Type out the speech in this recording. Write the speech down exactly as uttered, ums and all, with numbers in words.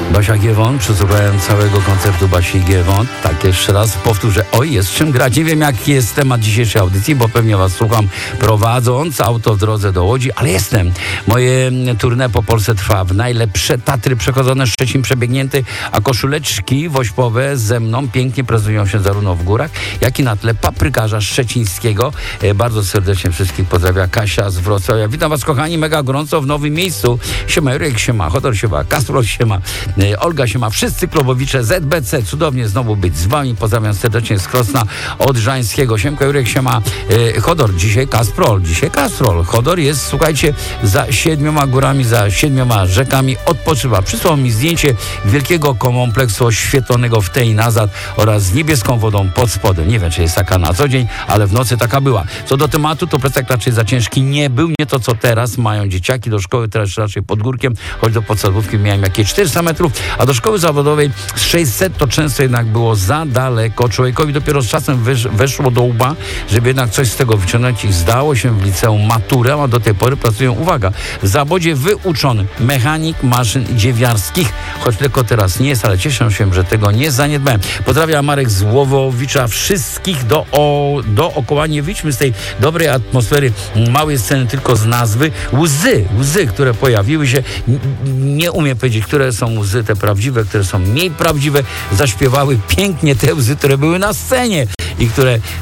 Basia Giewont, przesłuchałem całego koncertu Basi Giewont. Tak, jeszcze raz powtórzę. Oj, jest czym grać. Nie wiem, jaki jest temat dzisiejszej audycji, bo pewnie was słucham prowadząc auto w drodze do Łodzi, ale jestem. Moje tournée po Polsce trwa. W najlepsze Tatry przechodzone, Szczecin przebiegnięty, a koszuleczki wośpowe ze mną pięknie prezentują się zarówno w górach, jak i na tle paprykarza szczecińskiego. E, bardzo serdecznie wszystkich pozdrawia Kasia z Wrocławia. Witam was, kochani, mega gorąco w nowym miejscu. Siema Jurek, siema Chodor, siema Kastrol, siema Olga, siema wszyscy klubowicze Z B C. Cudownie znowu być z wami. Pozdrawiam serdecznie z Krosna Odrzańskiego. Siemka Jurek, siema e, Chodor. Dzisiaj Kastrol, dzisiaj Kastrol. Chodor jest, słuchajcie, za siedmioma górami, za siedmioma rzekami odpoczywa. Przysłał mi zdjęcie wielkiego kompleksu oświetlonego w tej nazad oraz z niebieską wodą pod spodem. Nie wiem, czy jest taka na co dzień, ale w nocy taka była. Co do tematu, to plecak raczej za ciężki nie był. Nie to, co teraz mają dzieciaki do szkoły, teraz raczej pod górkiem, choć do podstawówki miałem jakieś czterysta metrów, a do szkoły zawodowej sześćset to często jednak było za daleko. Człowiekowi dopiero z czasem wesz, weszło do łba, żeby jednak coś z tego wyciągnąć i zdało się w liceum maturę, a do tej pory pracują, uwaga, w zawodzie wyuczony mechanik maszyn dziewiarskich, choć tylko teraz nie jest, ale cieszę się, że tego nie zaniedbałem. Pozdrawiam Marek z Łowowicza, wszystkich do, o, dookoła. Nie wyjdźmy z tej dobrej atmosfery małej sceny tylko z nazwy. Łzy, łzy, które pojawiły się, nie umiem powiedzieć, które są łzy te prawdziwe, które są mniej prawdziwe, zaśpiewały pięknie te łzy, które były na scenie i które